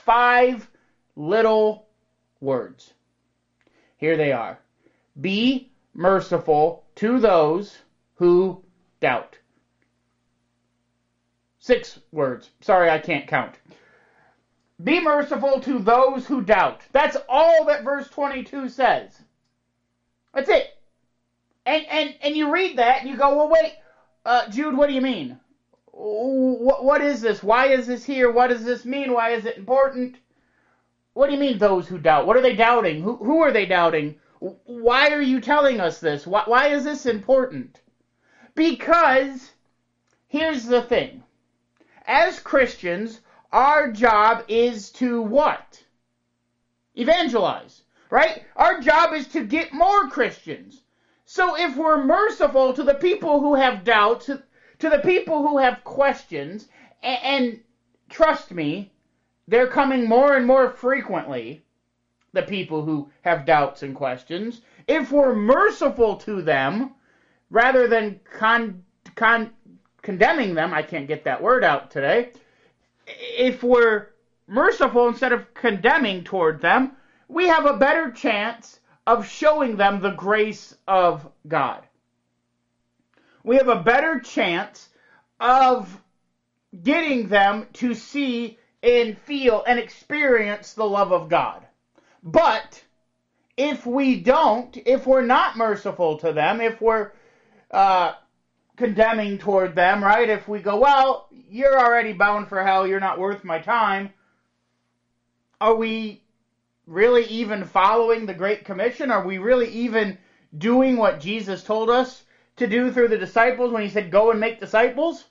5 little words. Here they are. Be merciful to those who doubt. 6 words. Sorry, I can't count. Be merciful to those who doubt. That's all that verse 22 says. That's it. And you read that and you go, well, wait, Jude, what do you mean? What is this? Why is this here? What does this mean? Why is it important? What do you mean, those who doubt? What are they doubting? Who are they doubting? Why are you telling us this? Why is this important? Because here's the thing. As Christians, our job is to what? Evangelize, right? Our job is to get more Christians. So if we're merciful to the people who have doubts, to the people who have questions, and trust me, they're coming more and more frequently, the people who have doubts and questions. If we're merciful to them, rather than condemning them, I can't get that word out today, if we're merciful instead of condemning toward them, we have a better chance of showing them the grace of God. We have a better chance of getting them to see and feel and experience the love of God. But if we don't, if we're not merciful to them, if we're condemning toward them, right? If we go, well, you're already bound for hell, you're not worth my time. Are we really even following the Great Commission? Are we really even doing what Jesus told us to do through the disciples when he said, go and make disciples?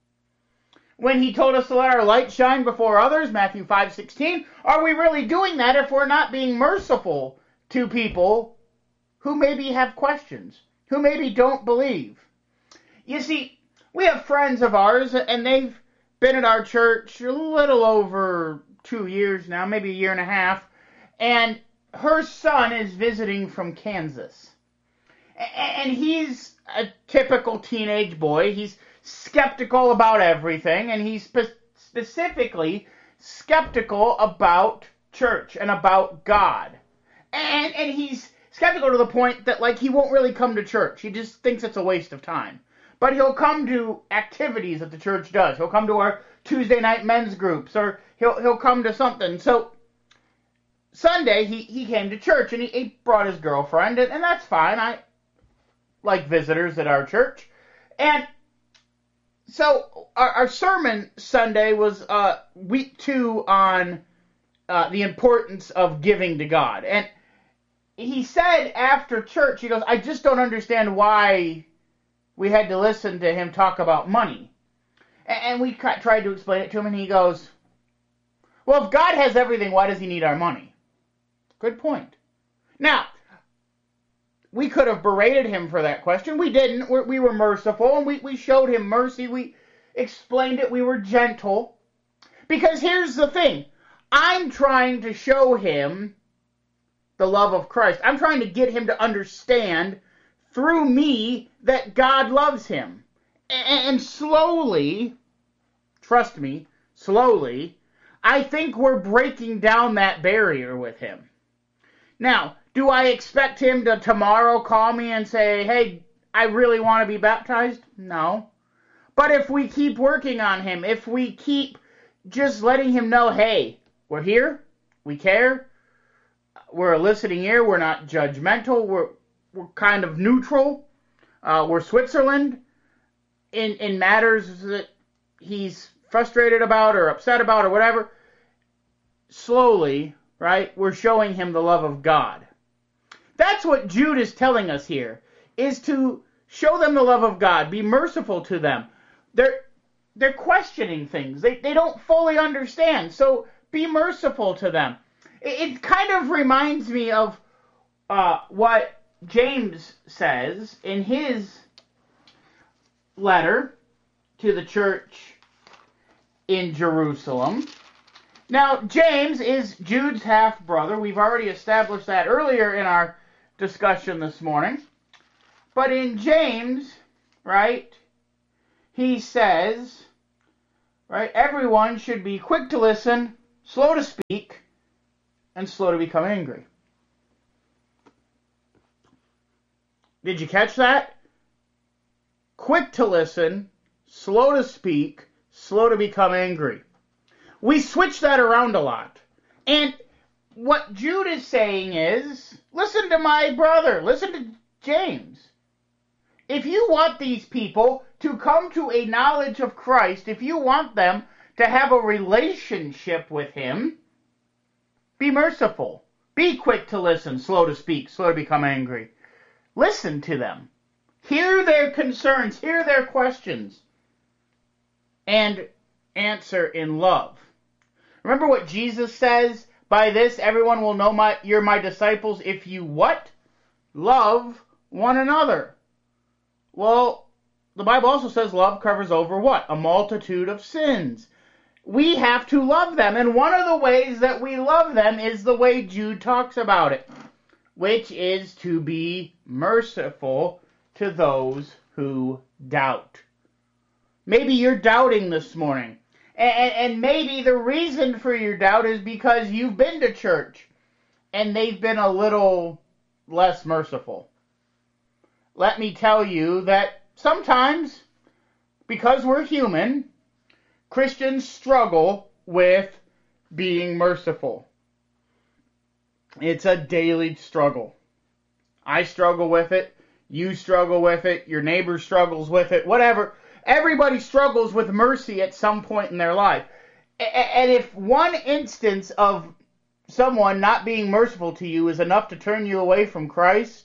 When he told us to let our light shine before others, Matthew 5:16, are we really doing that if we're not being merciful to people who maybe have questions, who maybe don't believe? You see, we have friends of ours, and they've been at our church a little over 2 years now, maybe a year and a half, and her son is visiting from Kansas. And he's a typical teenage boy. He's skeptical about everything, and he's specifically skeptical about church and about God. And he's skeptical to the point that, like, he won't really come to church. He just thinks it's a waste of time. But he'll come to activities that the church does. He'll come to our Tuesday night men's groups, or he'll come to something. So Sunday, he came to church, and he brought his girlfriend, and that's fine. I like visitors at our church. And so our sermon Sunday was week 2 on the importance of giving to God. And he said after church, he goes, I just don't understand why we had to listen to him talk about money. And we tried to explain it to him, and he goes, well, if God has everything, why does he need our money? Good point. Now, we could have berated him for that question. We didn't. We were merciful, and we showed him mercy. We explained it. We were gentle. Because here's the thing. I'm trying to show him the love of Christ. I'm trying to get him to understand through me that God loves him. And slowly, trust me, slowly, I think we're breaking down that barrier with him. Now, do I expect him to tomorrow call me and say, hey, I really want to be baptized? No. But if we keep working on him, if we keep just letting him know, hey, we're here, we care, we're a listening ear, we're not judgmental, we're kind of neutral, we're Switzerland in matters that he's frustrated about or upset about or whatever, slowly, right, we're showing him the love of God. That's what Jude is telling us here, is to show them the love of God, be merciful to them. They're questioning things. They don't fully understand, so be merciful to them. It kind of reminds me of what James says in his letter to the church in Jerusalem. Now, James is Jude's half-brother. We've already established that earlier in our discussion this morning. But in James, right, he says, right, everyone should be quick to listen, slow to speak, and slow to become angry. Did you catch that? Quick to listen, slow to speak, slow to become angry. We switch that around a lot. And what Jude is saying is, listen to my brother, listen to James. If you want these people to come to a knowledge of Christ, if you want them to have a relationship with Him, be merciful. Be quick to listen, slow to speak, slow to become angry. Listen to them. Hear their concerns, hear their questions, and answer in love. Remember what Jesus says? By this everyone will know you're my disciples if you what? Love one another. Well, the Bible also says love covers over what? A multitude of sins. We have to love them, and one of the ways that we love them is the way Jude talks about it, which is to be merciful to those who doubt. Maybe you're doubting this morning, and maybe the reason for your doubt is because you've been to church, and they've been a little less merciful. Let me tell you that sometimes, because we're human, Christians struggle with being merciful. It's a daily struggle. I struggle with it. You struggle with it. Your neighbor struggles with it. Whatever. Everybody struggles with mercy at some point in their life. And if one instance of someone not being merciful to you is enough to turn you away from Christ,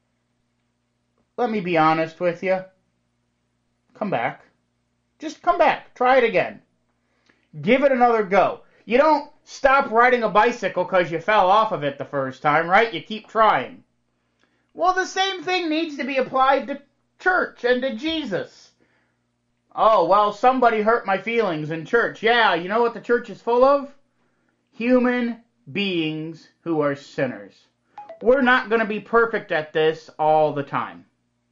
let me be honest with you. Come back. Just come back. Try it again. Give it another go. You don't stop riding a bicycle because you fell off of it the first time, right? You keep trying. Well, the same thing needs to be applied to church and to Jesus. Oh, well, somebody hurt my feelings in church. Yeah, you know what the church is full of? Human beings who are sinners. We're not going to be perfect at this all the time.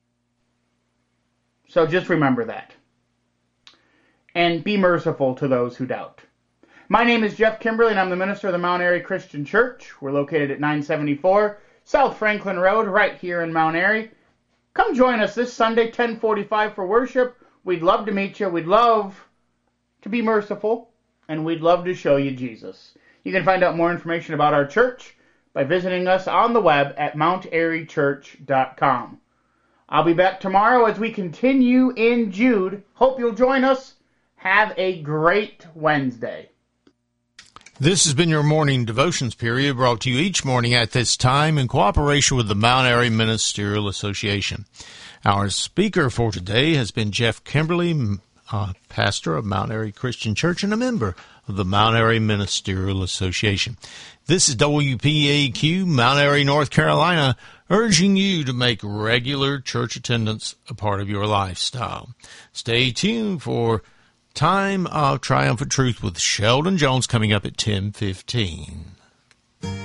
So just remember that. And be merciful to those who doubt. My name is Jeff Kimberly, and I'm the minister of the Mount Airy Christian Church. We're located at 974 South Franklin Road, right here in Mount Airy. Come join us this Sunday, 10:45 for worship. We'd love to meet you. We'd love to be merciful, and we'd love to show you Jesus. You can find out more information about our church by visiting us on the web at mountairychurch.com. I'll be back tomorrow as we continue in Jude. Hope you'll join us. Have a great Wednesday. This has been your morning devotions period, brought to you each morning at this time in cooperation with the Mount Airy Ministerial Association. Our speaker for today has been Jeff Kimberly, pastor of Mount Airy Christian Church and a member of the Mount Airy Ministerial Association. This is WPAQ, Mount Airy, North Carolina, urging you to make regular church attendance a part of your lifestyle. Stay tuned for Time of Triumphant Truth with Sheldon Jones coming up at 10:15.